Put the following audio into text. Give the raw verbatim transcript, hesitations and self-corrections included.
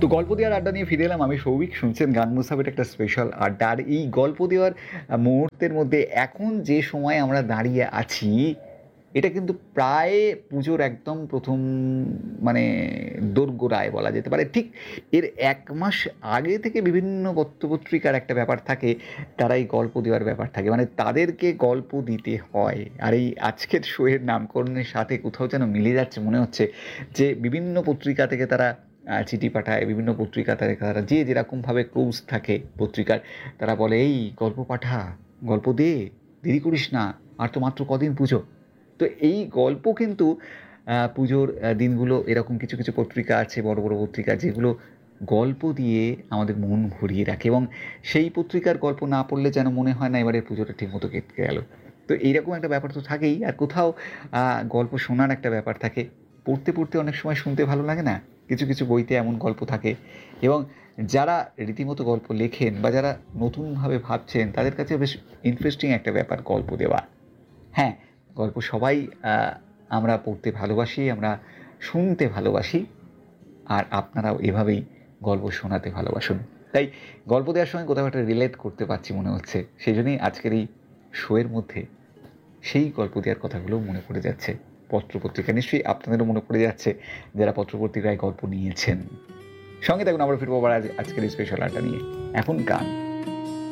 তো গল্প দেওয়ার আড্ডা নিয়ে ফিরে এলাম আমি সৌভিক। শুনছেন গান মুসাফির একটা স্পেশাল আড্ডা। আর এই গল্প দেওয়ার আহ, মুহূর্তের মধ্যে এখন যে সময় আমরা দাঁড়িয়ে আছি, এটা কিন্তু প্রায় পুজোর একদম প্রথম মানে দোরগোড়ায় বলা যেতে পারে। ঠিক এর এক মাস আগে থেকে বিভিন্ন পত্রপত্রিকার একটা ব্যাপার থাকে, তারা এই গল্প দেওয়ার ব্যাপার থাকে, মানে তাদেরকে গল্প দিতে হয়। আর এই আজকের শোয়ের নামকরণের সাথে কোথাও যেন মিলে যাচ্ছে, মনে হচ্ছে যে বিভিন্ন পত্রিকা থেকে তারা আহ, চিঠি পাঠায়, বিভিন্ন পত্রিকা থেকে তারা যে যেরকমভাবে ক্লোজ থাকে পত্রিকার, তারা বলে এই গল্প পাঠা, গল্প দে, দেরি করিস না, আর তো মাত্র কদিন পুজো। তো এই গল্প কিন্তু আহ, পুজোর আহ, দিনগুলো এরকম কিছু কিছু পত্রিকা আছে, বড় বড় পত্রিকা, যেগুলো গল্প দিয়ে আমাদের মন ভরিয়ে রাখে, এবং সেই পত্রিকার গল্প না পড়লে যেন মনে হয় না এবারে পুজোটা ঠিকমতো কেটে গেল। তো এইরকম একটা ব্যাপার তো থাকেই। আর কোথাও আহ, গল্প শোনার একটা ব্যাপার থাকে। পড়তে পড়তে অনেক সময় শুনতে ভালো লাগে না, কিছু কিছু বইতে এমন গল্প থাকে। এবং যারা রীতিমতো গল্প লেখেন বা যারা নতুনভাবে ভাবছেন, তাদের কাছে বেশ ইন্টারেস্টিং একটা ব্যাপার গল্প দেওয়া। হ্যাঁ, গল্প সবাই আহ, আমরা পড়তে ভালোবাসি, আমরা শুনতে ভালোবাসি, আর আপনারাও এভাবেই গল্প শোনাতে ভালোবাসুন। তাই গল্প দেওয়ার সময় কোথাও একটা রিলেট করতে পারছি মনে হচ্ছে, সেই জন্যই আজকের এই শোয়ের মধ্যে সেই গল্প দেওয়ার কথাগুলো মনে পড়ে যাচ্ছে। পত্রপত্রিকা নিশ্চয়ই আপনাদেরও মনে পড়ে যাচ্ছে, যারা পত্রপত্রিকায় গল্প নিয়েছেন। সঙ্গে থাকুন, আমরা ফিরবো আবার আজ- আজকের এই স্পেশাল আড্ডা নিয়ে। এখন গান।